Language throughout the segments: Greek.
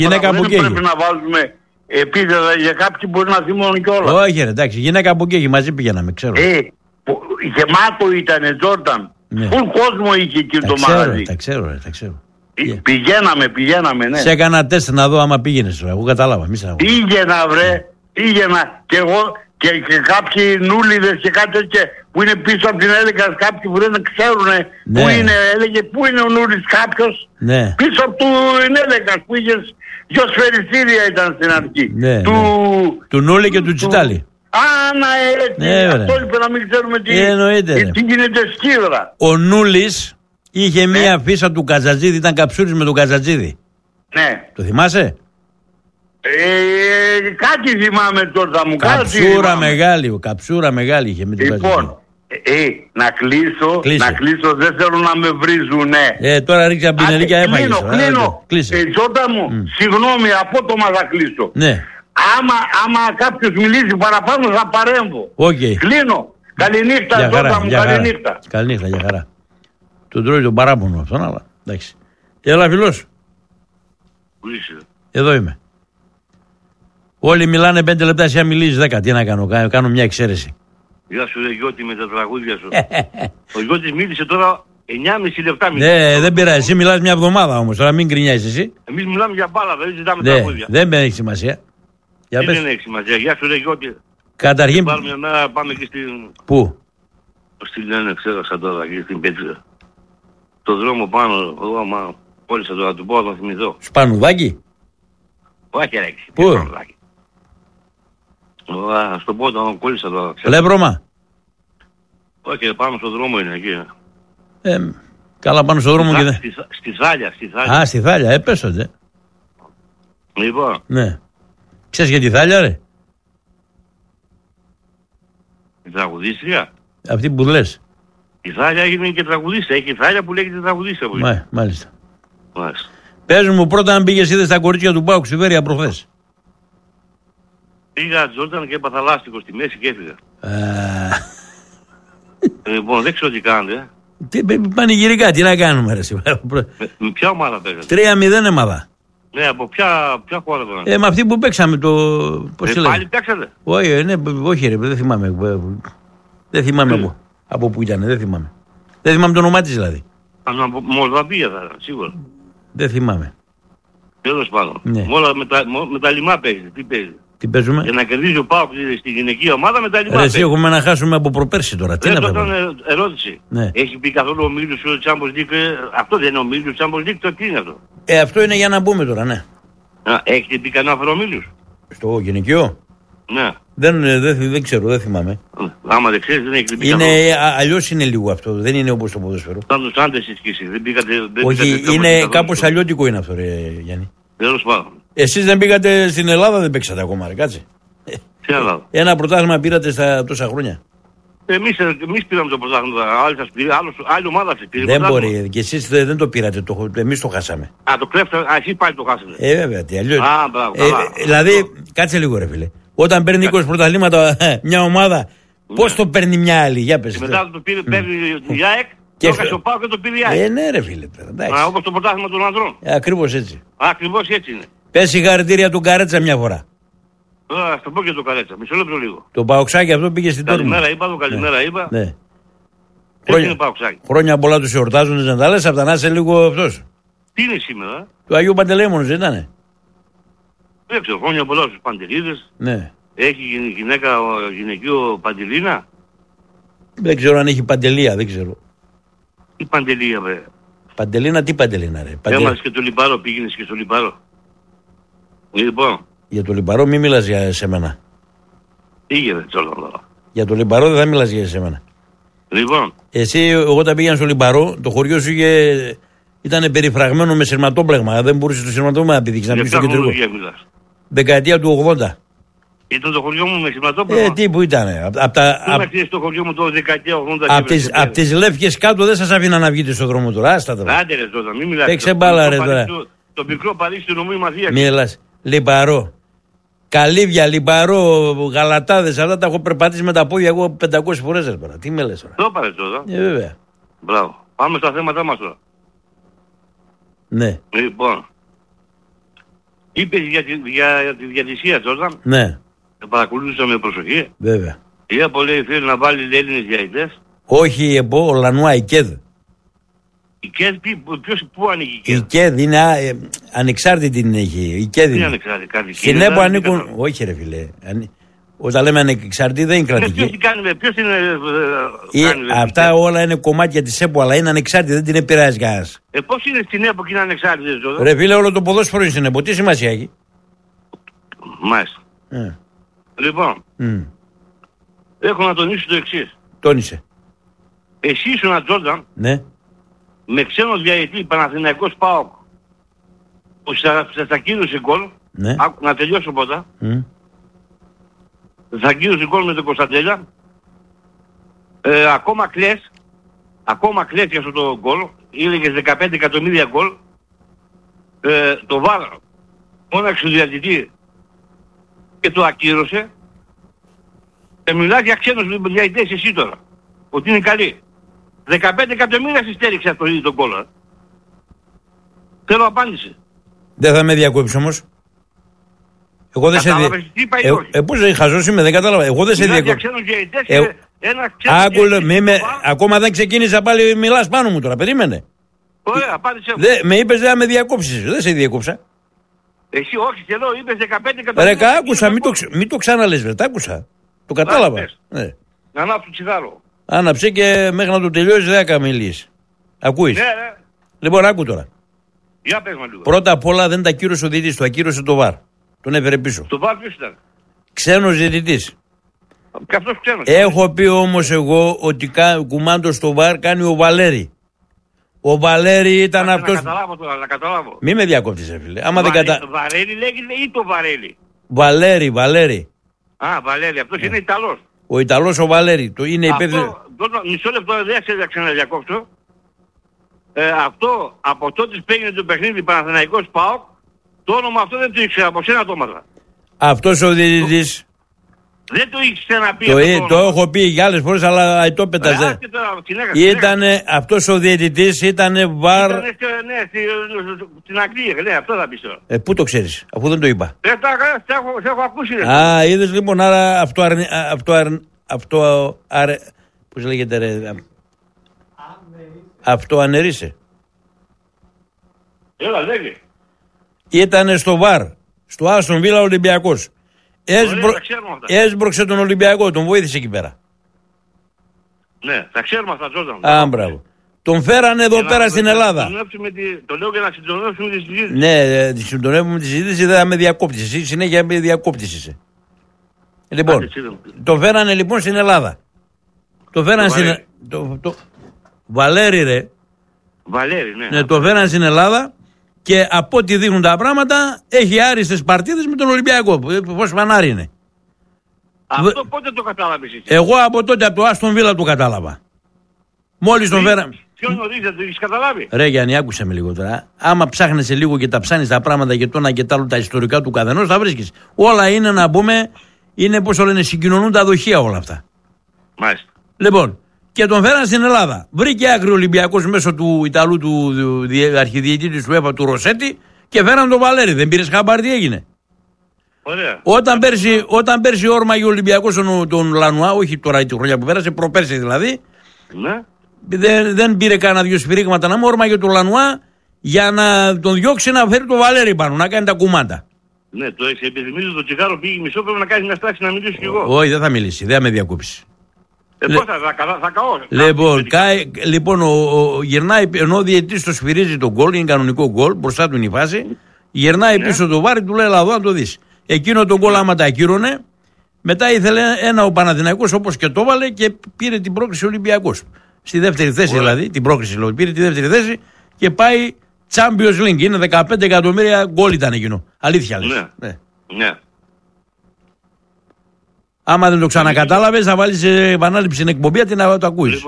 Γυναίκα από δεν πρέπει να βάλουμε επίθετα για κάποιοι μπορεί να θυμώνουν κιόλας. Όχι, ρε, εντάξει, γυναίκα από εκεί μαζί πηγαίναμε, ξέρω. Γεμάτο ήτανε, Τζόρνταν. Ναι. Φουλ κόσμο είχε εκεί το μαγαζί. Τα ξέρω. Πηγαίναμε, ναι. Σε έκανα τεστ να δω άμα πήγαινες τώρα. Εγώ κατάλαβα. Πήγαινα και εγώ και κάποιοι νούλιδες και κάτι τέτοια που είναι πίσω από την Έλεκα, κάποιοι που δεν ξέρουν Ναι. πού είναι, έλεγε πού είναι ο νούλης κάποιος. Ναι. Πίσω από την Έλεκα που είχες δυο σφαιριστήρια ήταν στην αρχή. Ναι, του Νούλη και του Τσιτάλη. Αυτό είπε να μην ξέρουμε τι γίνεται σκύδρα. Ο Νούλης είχε μία φύσα του Καζατζίδη, ήταν καψούρης με τον Καζατζίδη. Ναι. Το θυμάσαι? Κάτι θυμάμαι τώρα μου. Καψούρα μεγάλη είχε με τον Καζατζίδη. Λοιπόν, να κλείσω, δεν θέλω να με βρίζουνε. Τώρα ρίξα πινελίκια έφαγες. Κλείνω. Τζόντα μου, συγγνώμη, απότομα θα κλείσω. Ναι. Άμα κάποιος μιλήσει παραπάνω θα παρέμβω. Okay. Κλείνω. Καληνύχτα, Τζόντα μου, καληνύχτα. Καληνύχτα, για χαρά. Τον τρώει τον παράπονο αυτόν, αλλά εντάξει. Έλα, φιλός. Πού είσαι? Εδώ είμαι. Όλοι μιλάνε 5 λεπτά, εσύ μιλήσεις 10. Τι να κάνω μια εξαίρεση. Γεια σου, ρε Γιώτη, με τα τραγούδια σου. Ο Γιώτης μίλησε τώρα 9,5 λεπτά. Ναι, δεν πειράζει. Εσύ μιλάς μια εβδομάδα όμως. Τώρα μην γκρινιάζεις εσύ. Εμείς μιλάμε για μπάλα, δεν ζητάμε τραγούδια. Δεν έχει σημασία. Δεν έχει σημασία. Γεια σου, ρε Γιώτη. Καταρχήν. Πάρουμε μια μέρα, πάμε και στην. Πού? Στη λένε, ξέχασα τώρα, και στην Πέτρα. Το δρόμο πάνω, εγώ μα κόλλησα τώρα, του πω να θυμηθώ. Σπανουδάκι. Όχι, ρε. Πού? Στο πόδι κόλλησα τώρα. Λεύρωμα. Όχι, πάνω στο δρόμο είναι εκεί. Καλά, πάνω στο δρόμο και δεν. Στη Θάλια. Α, στη Θάλια, έπεσατε. Λοιπόν. Ναι. Ξέρεις για τη Θάλια, ρε? Η τραγουδίστρια. Αυτή που λες. Η Θάλια έγινε και τραγουδίστρια. Έχει Θάλια που λέγεται τραγουδίστρια. Μάλιστα. Πες μου πρώτα αν πήγες είδες τα κορίτσια του Πάουκ στη Βέρεια προχθές. Πήγα Τζόρνταν και έπαθα λάστιχο στη μέση και έφυγα. Λοιπόν, δεν ξέρω τι κάνετε. Πανηγυρικά, τι να κάνουμε, ρε? Με ποια ομάδα παίζατε? 3-0 ομάδα. Ναι, από ποια χώρα παίζατε? Με αυτή που παίξαμε το. Πώς πάλι παίξατε? Όχι, ρε, δεν θυμάμαι. Δεν θυμάμαι από πού ήταν, δεν θυμάμαι. Δεν θυμάμαι το όνομά της δηλαδή. Από Μολδαβία θα ήταν, σίγουρα. Δεν θυμάμαι. Τέλος πάντων. Ναι. Με τα λιμά παίζετε, τι παίζετε? Τι παίζουμε? Για να κερδίζει ο ΠΑΟΚ στη γυναικεία ομάδα με τα λιμά. Εσύ έχουμε να χάσουμε από προπέρσι τώρα. Τι να πούμε. Ερώτηση. Ναι. Έχει πει καθόλου ο Μίλιος στο Champions League? Αυτό δεν είναι ο Μίλιος στο Champions League, το τι είναι αυτό? Αυτό είναι για να μπούμε τώρα, ναι. Έχετε πει κανένα φορά ο Μίλιος? Στο γυναικείο? Ναι. Δεν ξέρω, δεν θυμάμαι. Άμα δεν ξέρεις, δεν έχει πει. Αλλιώς είναι λίγο αυτό, δεν είναι όπως το ποδόσφαιρο. Σαν τους άντρες εσείς, δεν πήγατε. Όχι, είναι κάπως αλλιώτικο είναι αυτό, ρε Γιάννη. Τέλος πάντων. Εσείς δεν πήγατε στην Ελλάδα, δεν παίξατε ακόμα, ρε, κάτσε. Στην Ελλάδα. Ένα πρωτάθλημα πήρατε στα τόσα χρόνια. Εμείς πήραμε το πρωτάθλημα, άλλη ομάδα σας πήρε. Δεν μπορεί, και εσείς δεν το πήρατε, εμείς το χάσαμε. Το κλέφτε, εσύ πάλι το χάσατε. Βέβαια, τι αλλιώς. Μπράβο, δηλαδή, κάτσε λίγο ρε φίλε. Όταν παίρνει 20 πρωταθλήματα μια ομάδα, πώς το παίρνει μια άλλη, για πες. Και μετά το παίρνει η ΑΕΚ. Και ο ΠΑΟΚ και το πήρε η ΑΕΚ. Ναι ρε φίλε. Όπως το πρωτάθλημα των ανδρών. Ακριβώς έτσι. Ακριβώς έτσι είναι. Πες συγχαρητήρια του Καρέτσα μια φορά. Θα πω και το Καρέτσα, μισό λεπτό λίγο. Το Παοξάκι αυτό πήγε στην Τόρμη. Καλημέρα είπα. Ναι. Χρόνια πολλά τους εορτάζουν, να τα λες, απ' τα να είσαι λίγο αυτός. Τι είναι σήμερα? Του Αγίου Παντελεήμονος δεν ήτανε? Δεν ξέρω, χρόνια πολλά στους Παντελίδες. Ναι. Έχει γυναικείο Παντελίνα. Δεν ξέρω αν έχει Παντελία, δεν ξέρω. Τι Παντελία, βρε? Παντελίνα, τι Παντελίνα, ρε? Έμαθες και το Λιμπάρο, πήγαινες και στο Λιμπάρο. Λοιπόν. Για το Λιμπαρό μη μιλάς για εσένα. Πήγαινε τώρα. Για το Λιμπαρό δεν θα μιλάς για εσένα. Λοιπόν. Εσύ, εγώ όταν πήγαινα στο Λιμπαρό, το χωριό σου ήταν περιφραγμένο με σειρματόπλεγμα. Δεν μπορούσε το σειρματόπλεγμα να πηδήξει, να πει στο κεντρικό. Δεκαετία του 80. Ήταν το χωριό μου με σειρματόπλεγμα. Τι που ήτανε. Στο χωριό μου το δεκαετία 80. Από τις Λεύκες κάτω δεν σας αφήνα να βγείτε στον δρόμο τώρα. Άστα τώρα. Άντε ρε τώρα, μην μιλάς. Παίξε μπάλα ρε τώρα. Το μικρό Παρίσι του νομού Μαθία. Μιλάς. Λιμπαρό. Καλύβια, Λιμπαρό, γαλατάδες, αυτά τα έχω περπατήσει με τα πόδια εγώ 500 φορές τώρα. Τι με λες τώρα? Το πάρε τώρα. Βέβαια. Μπράβο. Πάμε στα θέματα μας τώρα. Ναι. Λοιπόν. Είπες για τη διατησία Τζόρνταν. Ναι. Παρακολούθησα με προσοχή. Βέβαια. Η ΕΠΟ λέει θέλει να βάλει Έλληνες διαιτητές. Όχι η ΕΠΟ, ο Λανουά, η ΚΕΔ. Η ΚΕΔ, πού ανήκει η ΚΕΔ? Η ΚΕΔ είναι ανεξάρτητη την έχει. Η ΚΕΔ είναι. Στην ΕΠΟ ανήκουν. Όχι ρε φίλε. Όταν λέμε ανεξάρτητη δεν είναι κρατική. Ποιος είναι. Αυτά όλα είναι κομμάτια της ΕΠΟ, αλλά είναι ανεξάρτητη, δεν την επηρεάζει κανένας. Πώς είναι στην ΕΠΟ και είναι ανεξάρτητη? Ρε φίλε, όλο το ποδόσφαιρο είναι στην ΕΠΟ. Τι σημασία έχει? Μάλιστα. Λοιπόν, έχω να τονίσω το εξής. Τόνισε. Εσύ ήσουν Τζόρνταν. Ναι. Με ξένο διαιτητή Παναθηναϊκός ΠΑΟΚ που θα κύρωσε γκολ. Ναι. Να τελειώσω πρώτα. Θα κύρωσε γκολ με τον Κωνσταντέλια. Ακόμα κλαις για αυτό το γκολ. Έλεγες 15 εκατομμύρια γκολ. Το ΒΑΡ μόναξε τον διαιτητή και το ακύρωσε. Μιλάς για ξένους διαιτητές εσύ τώρα. Ότι είναι καλή. 15 εκατομμύρια συστέριξε αυτό ήδη τον γκολ. Θέλω απάντηση. Δεν θα με διακόψεις όμως. Εγώ δεν σε διακόψω. Πώς δεν χαζός είμαι, δεν κατάλαβα. Εγώ δεν σε διακόψω. Άκουλε, ακόμα δεν ξεκίνησα πάλι, μιλάς πάνω μου τώρα. Περίμενε. Ωραία, απάντησε. Με είπες δεν θα με διακόψεις. Δεν σε διακόψα. Εσύ όχι, θέλω, είπες 15 εκατομμύρια. Ρε, άκουσα, μην το ξαναλες, βρε, τ' άκουσα. Το κατάλαβα. Να ανάψω τσιγάρο. Άναψε και μέχρι να το τελειώσει δεν θα καμιλείς. Ακούεις. Ναι. Λοιπόν, άκου τώρα. Για πες με λίγο. Πρώτα απ' όλα δεν τα ακύρωσε ο διαιτητής, το ακύρωσε το ΒΑΡ. Τον έφερε πίσω. Το ΒΑΡ ποιος ήταν? Ξένος διαιτητής. Και αυτός ξένος. Έχω πει όμως εγώ ότι κουμάντο στο ΒΑΡ κάνει ο Βαλέρη. Ο Βαλέρη ήταν αυτός. Να καταλάβω τώρα, να καταλάβω. Μη με διακόπτεις, φίλε. Βαρέλη λέγεται ή το Βαρέλη? Βαλέρη. Α, Βαλέρη, αυτός είναι Ιταλός. Ο Ιταλός ο Βαλέρη. Το είναι υπεύθυνο. Μισό λεπτό, δεν σε ξαναδιακόψω. Αυτό από τότε που έγινε το παιχνίδι Παναθηναϊκός ΠΑΟΚ, το όνομα αυτό δεν το ήξερα, από σένα το έμαθα. Αυτός ο διαιτητής. Δεν το έχεις ξαναπεί. Το έχω πει για άλλες φορές, αλλά το πέταζε. Ήτανε αυτός ο διαιτητής, ήτανε ΒΑΡ. Ναι, στην Αγγλία, ναι, αυτό θα πεις τώρα. Πού το ξέρεις, αφού δεν το είπα. Σε έχω ακούσει. Α, είδες λοιπόν, άρα πώς λέγεται ρε. Αυτοανερίσε. Έλα, λέγε. Ήτανε στο ΒΑΡ, στο Άστον Βίλα Ολυμπιακός. Έσπρωξε τον Ολυμπιακό, τον βοήθησε εκεί πέρα. Ναι, τα ξέρουμε αυτά, Τζόρνταν. Α, μπράβο. Τον φέρανε εδώ πέρα στην Ελλάδα. Το λέω για να συντονίσουμε τη συζήτηση. Ναι, συντονεύουμε τη συζήτηση, δεν θα με διακόπτεις. Εσύ συνέχεια με διακόπτεις είσαι. Λοιπόν, τον φέρανε λοιπόν στην Ελλάδα. Το φέρανε στην. Βαλέρη, ρε. Βαλέρη, ναι. Ναι, το φέρανε στην Ελλάδα. Και από ό,τι δείχνουν τα πράγματα, έχει άριστες παρτίδες με τον Ολυμπιακό. Πώς φανάρι είναι. Αυτό πότε το κατάλαβες εσύ? Εγώ από τότε, από το Άστον Βίλα το κατάλαβα. Μόλις τον φέραμε. Πιο νωρίς δεν το έχεις καταλάβει? Ρε Γιάννη, άκουσε με λίγο τώρα. Άμα ψάχνεσαι λίγο και τα ψάνεις τα πράγματα και το ένα και τα άλλο τα ιστορικά του καθενός, θα βρίσκεις. Όλα είναι να πούμε, είναι πώς το λένε, συγκοινωνούν τα δοχεία όλα αυτά. Μάλιστα. Λοιπόν, και τον φέραν στην Ελλάδα. Βρήκε άκρη ο Ολυμπιακός μέσω του Ιταλού του αρχιδιαιτητή του ΕΠΑ του Ροσέτη και φέραν τον Βαλέρη. Δεν πήρες χαμπάρι τι έγινε? Ωραία. Όταν πέρσι όρμαγε ο Ολυμπιακός τον Λανουά, όχι τώρα τη χρονιά που πέρασε, προπέρσι δηλαδή. Ναι. Δεν πήρε κανένα δυο σφυρίγματα να μου όρμαγε τον Λανουά για να τον διώξει να φέρει τον Βαλέρη πάνω, να κάνει τα κουμάντα. Ναι, το έχει επιθυμίσει το τσιγάρο πήγε μισό, πρέπει να κάνει μια στάση να μιλήσω κι εγώ. Όχι, δεν θα μιλήσει, δεν θα με διακόψει. Πώς θα καώ. Λοιπόν, γυρνάει, ενώ ο διαιτητής το σφυρίζει τον γκολ, είναι κανονικό γκολ, μπροστά του είναι η φάση, γυρνάει πίσω το βάρη, του λέει έλα εδώ να το δεις. Εκείνο τον γκολ άμα τα ακύρωνε, μετά ήθελε ένα ο Παναθηναϊκός όπως και το έβαλε και πήρε την πρόκριση ο Ολυμπιακός. Στη δεύτερη θέση δηλαδή, την πρόκριση λέω, πήρε τη δεύτερη θέση και πάει Champions League. Είναι 15 εκατομμύρια γκολ ήταν εκείνο. Αλήθεια λες. Ναι. Άμα δεν το ξανακατάλαβες θα βάλεις επανάληψη στην εκπομπή να το ακούεις.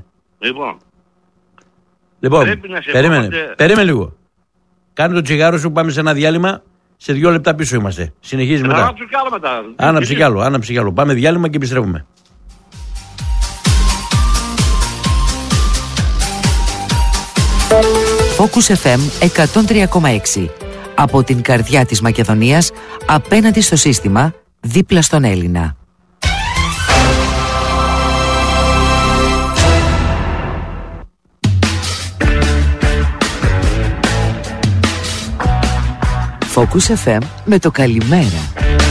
Λοιπόν, περίμενε λίγο. Κάνε το τσιγάρο σου, πάμε σε ένα διάλειμμα. Σε 2 λεπτά πίσω είμαστε. Συνεχίζει μετά. Άναψε κι άλλο. Πάμε διάλειμμα και επιστρέφουμε. Focus FM 103,6. Από την καρδιά της Μακεδονίας, απέναντι στο σύστημα, δίπλα στον Έλληνα. Focus FM με το καλημέρα.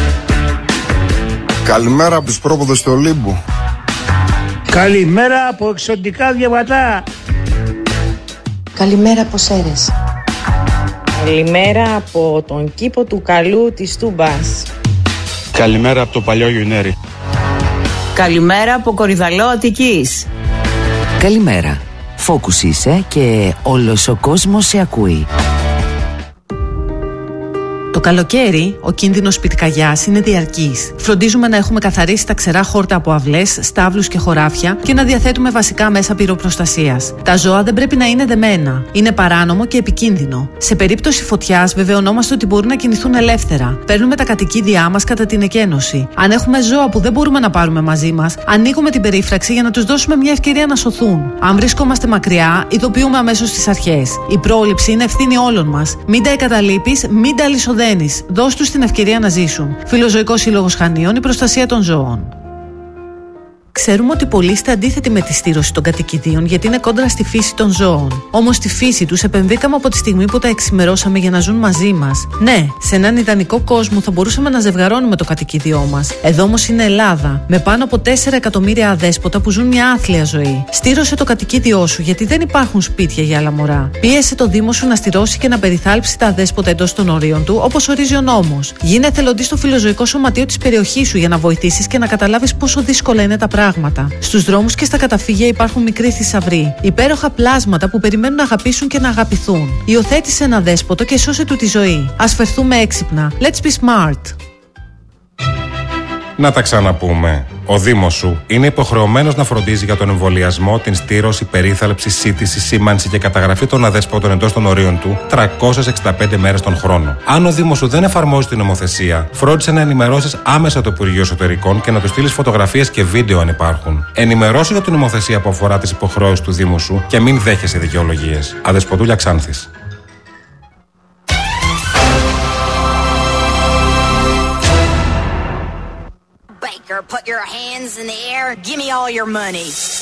Καλημέρα από τους πρόποδες του Ολύμπου. Καλημέρα από εξωτικά διαβατά. Καλημέρα από Σέρες. Καλημέρα από τον κήπο του Καλού της Τούμπας. Καλημέρα από το παλιό Γιουνέρι. Καλημέρα από Κορυδαλό Αττικής. Καλημέρα. Focus είσαι και όλος ο κόσμος σε ακούει. Το καλοκαίρι, ο κίνδυνος πυρκαγιάς είναι διαρκής. Φροντίζουμε να έχουμε καθαρίσει τα ξερά χόρτα από αυλές, στάβλους και χωράφια και να διαθέτουμε βασικά μέσα πυροπροστασίας. Τα ζώα δεν πρέπει να είναι δεμένα. Είναι παράνομο και επικίνδυνο. Σε περίπτωση φωτιάς, βεβαιωνόμαστε ότι μπορούν να κινηθούν ελεύθερα. Παίρνουμε τα κατοικίδια μας κατά την εκένωση. Αν έχουμε ζώα που δεν μπορούμε να πάρουμε μαζί μας, ανοίγουμε την περίφραξη για να τους δώσουμε μια ευκαιρία να σωθούν. Αν βρισκόμαστε μακριά, ειδοποιούμε αμέσως τις αρχές. Η πρόληψη είναι ευθύνη όλων μας. Μην τα εγκαταλείπεις, μην τα αλυσοδένεις. Δώσ' τους την ευκαιρία να ζήσουν. Φιλοζωικός Σύλλογος Χανίων, η προστασία των ζώων. Ξέρουμε ότι πολλοί είστε αντίθετοι με τη στήρωση των κατοικιδίων γιατί είναι κόντρα στη φύση των ζώων. Όμως στη φύση τους επεμβήκαμε από τη στιγμή που τα εξημερώσαμε για να ζουν μαζί μας. Ναι, σε έναν ιδανικό κόσμο θα μπορούσαμε να ζευγαρώνουμε το κατοικίδιό μας. Εδώ όμως είναι Ελλάδα, με πάνω από 4 εκατομμύρια αδέσποτα που ζουν μια άθλια ζωή. Στήρωσε το κατοικίδιό σου γιατί δεν υπάρχουν σπίτια για άλλα μωρά. Πίεσε το Δήμο σου να στηρώσει και να περιθάλψει τα αδέσποτα εντός των ορίων του, όπως ορίζει ο νόμος. Γίνε εθελοντής στο φιλοζωικό σωματείο της περιοχής σου για να βοηθήσεις και να καταλάβεις πόσο δύσκολα είναι τα πράγματα. Στους δρόμους και στα καταφύγια υπάρχουν μικροί θησαυροί, υπέροχα πλάσματα που περιμένουν να αγαπήσουν και να αγαπηθούν. Υιοθέτησε ένα δέσποτο και σώσε του τη ζωή. Ας φερθούμε έξυπνα. Let's be smart. Να τα ξαναπούμε. Ο Δήμος σου είναι υποχρεωμένος να φροντίζει για τον εμβολιασμό, την στήρωση, περίθαλψη, σύντηση, σήμανση και καταγραφή των αδέσποτων εντός των ορίων του 365 μέρες τον χρόνο. Αν ο Δήμος σου δεν εφαρμόζει την νομοθεσία, φρόντισε να ενημερώσεις άμεσα το Υπουργείο Εσωτερικών και να του στείλεις φωτογραφίες και βίντεο αν υπάρχουν. Ενημερώσου για την νομοθεσία που αφορά τις υποχρεώσεις του Δήμου σου και μην δέχεσαι δικαιολογίες. Αδεσποτούλια Ξάνθης. Put your hands in the air, give me all your money.